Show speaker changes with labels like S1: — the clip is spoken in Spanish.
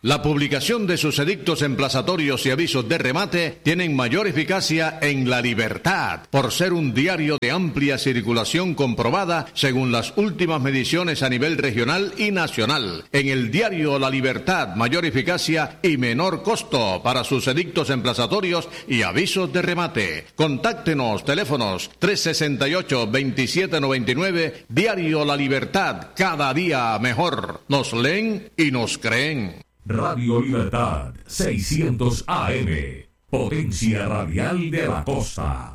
S1: La publicación de sus edictos emplazatorios y avisos de remate tienen mayor eficacia en La Libertad, por ser un diario de amplia circulación comprobada según las últimas mediciones a nivel regional y nacional. En el diario La Libertad, mayor eficacia y menor costo para sus edictos emplazatorios y avisos de remate. Contáctenos, teléfonos 368-2799, diario La Libertad, cada día mejor. Nos leen y nos creen.
S2: Radio Libertad 600 AM, potencia radial de la costa.